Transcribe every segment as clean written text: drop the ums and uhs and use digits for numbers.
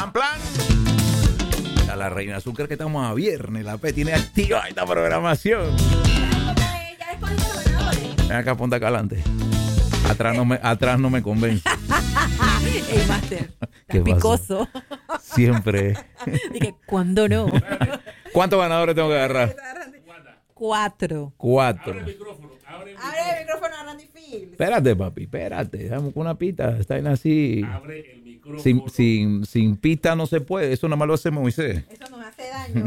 plan. A la Reina Azúcar que estamos a viernes. La P tiene activa esta programación. Ven acá, ponte acá adelante. Atrás no me convence. Ey, Master, ¿Qué picoso. Siempre. Dije, ¿cuándo no? ¿Cuántos ganadores tengo que agarrar? 4. 4. Abre el micrófono. Abre el micrófono a Randy Fields. Espérate, papi, espérate. Dame con una pita. Está bien así. Abre el micrófono. Sin pita no se puede. Eso nada más lo hace Moisés. Eso nos hace daño.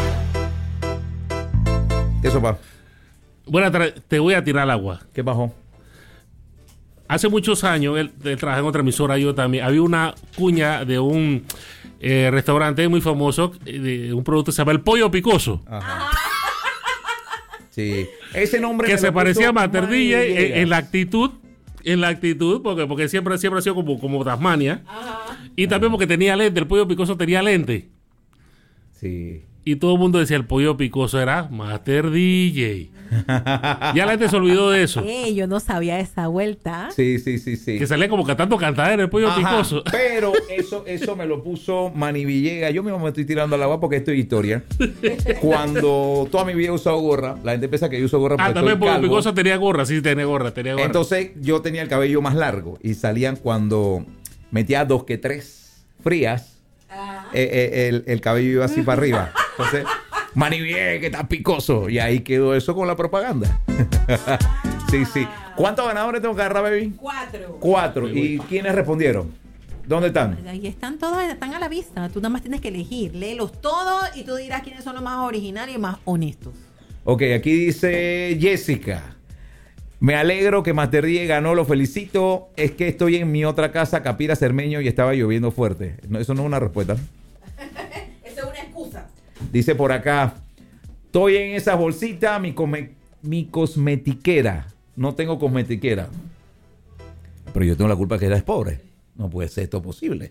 Eso, pa. Bueno, te voy a tirar al agua. ¿Qué bajó? Hace muchos años, él trabajaba en otra emisora, yo también. Había una cuña de un restaurante muy famoso, de un producto que se llama El Pollo Picoso. Ajá. Sí. Ese nombre Que me se lo parecía a puso Master Manny DJ Villegas. en la actitud, porque siempre ha sido como Tasmania. Ajá. Y también porque tenía lente, el Pollo Picoso tenía lente. Sí. Y todo el mundo decía, el Pollo Picoso era Master DJ. Ya la gente se olvidó de eso. Yo no sabía esa vuelta. Sí. Que salía como cantando cantadera el Pollo Ajá, Picoso. pero eso me lo puso Manny Villegas. Yo mismo me estoy tirando al agua porque esto es historia. Cuando toda mi vida he usado gorra, la gente piensa que yo uso gorra porque También estoy Pollo calvo. Picoso tenía gorra, sí, tenía gorra. Entonces yo tenía el cabello más largo y salían cuando metía 2 que 3 frías. El cabello iba así para arriba. Entonces, Manny Villegas, que está picoso. Y ahí quedó eso con la propaganda. Sí. ¿Cuántos ganadores tengo que agarrar, baby? 4. ¿Y quiénes respondieron? ¿Dónde están? Ahí están todos, están a la vista. Tú nada más tienes que elegir. Léelos todos y tú dirás quiénes son los más originales y más honestos. Ok, aquí dice Jessica. Me alegro que Master DJ ganó, lo felicito. Es que estoy en mi otra casa, Capira Cermeño, y estaba lloviendo fuerte. No, eso no es una respuesta. Esa es una excusa. Dice por acá, estoy en esa bolsita, mi cosmetiquera. No tengo cosmetiquera. Pero yo tengo la culpa que eres pobre. No puede ser esto posible.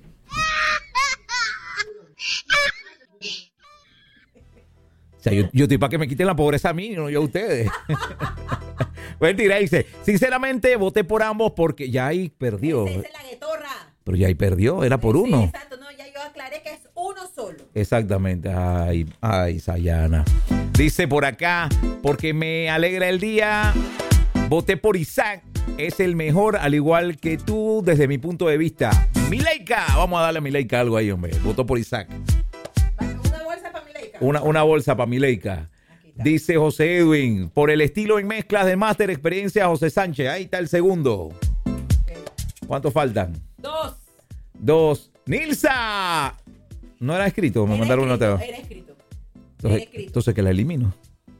O sea, yo estoy para que me quiten la pobreza a mí, no yo a ustedes. Mentira, dice, sinceramente voté por ambos porque ya ahí perdió. Esa es la guetorra. Pero ya ahí perdió, era por uno. Sí, exacto, no, ya yo aclaré que es uno solo. Exactamente. Ay, Sayana. Dice por acá, porque me alegra el día, voté por Isaac. Es el mejor, al igual que tú, desde mi punto de vista. Mileika, vamos a darle a Mileika algo ahí, hombre. Votó por Isaac. Una bolsa para Mileika. Una bolsa para Mileika. Dice José Edwin, por el estilo en mezclas de Master Experiencia, José Sánchez. Ahí está el segundo. ¿Cuántos faltan? 2. ¡Nilsa! No era escrito, me mandaron una otra. Era escrito. Entonces que la elimino.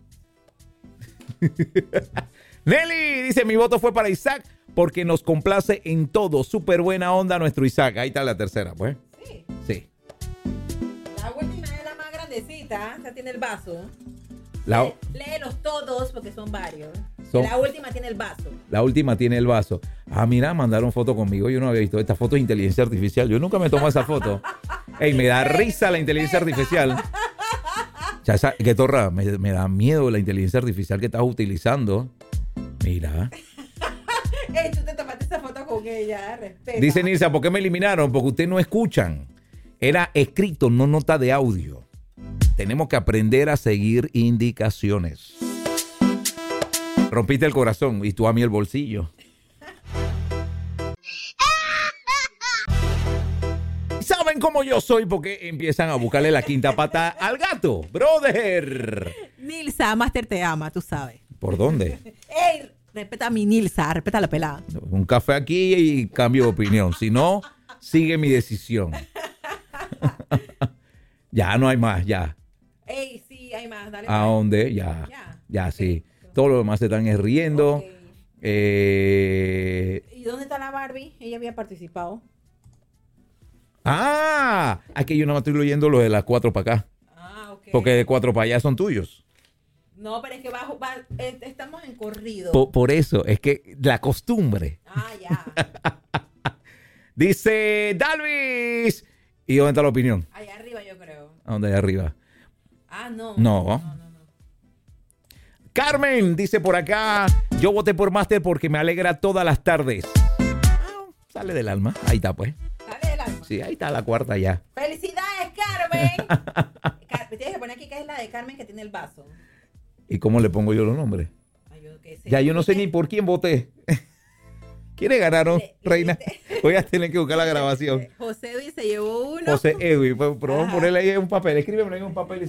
Nelly dice, mi voto fue para Isaac porque nos complace en todo. Súper buena onda nuestro Isaac. Ahí está la tercera, pues. Sí. La última es la más grandecita. Esa tiene el vaso. La Léelos todos porque son varios. Son- La última tiene el vaso. última tiene el vaso. Ah, mira, mandaron foto conmigo. Yo no había visto esta foto de inteligencia artificial. Yo nunca me tomo esa foto. Ey, me da risa la inteligencia artificial. Ya, que torra, me da miedo la inteligencia artificial que estás utilizando. Mira. Ey, tú te tomaste esa foto con ella, respeta. Dice Nilsa, ¿por qué me eliminaron? Porque ustedes no escuchan. Era escrito, no nota de audio. Tenemos que aprender a seguir indicaciones. Rompiste el corazón y tú a mí el bolsillo. ¿Saben cómo yo soy? Porque empiezan a buscarle la quinta pata al gato. Brother. Nilsa, Master te ama, tú sabes. ¿Por dónde? Ey, respeta a mi Nilsa, respeta a la pelada. Un café aquí y cambio de opinión. Si no, sigue mi decisión. Ya no hay más, ya. Ey, sí, hay más, dale. ¿A dónde? Ya. Ya, sí. Todo lo demás se están riendo. Ok. ¿Y dónde está la Barbie? Ella había participado. Aquí yo no me estoy leyendo lo de las 4 para acá. Ok. Porque de 4 para allá son tuyos. No, pero es que estamos en corrido. Por eso, es que la costumbre. Ya. Dice Dalvis. ¿Y dónde está la opinión? Allá arriba yo creo. ¿A dónde? Allá arriba. No. No. Carmen dice por acá, yo voté por Master porque me alegra todas las tardes. Sale del alma. Ahí está, pues. Dale del alma. Sí, ahí está la cuarta ya. ¡Felicidades, Carmen! Tienes que poner aquí que es la de Carmen que tiene el vaso. ¿Y cómo le pongo yo los nombres? Ay, yo qué sé. Ya yo no sé ni por quién voté. ¿Quiénes ganaron, Reina? Voy a tener que buscar la grabación. José Edwin se llevó uno. José Edwin, pero vamos a ponerle ahí un papel. Escríbeme ahí un papel y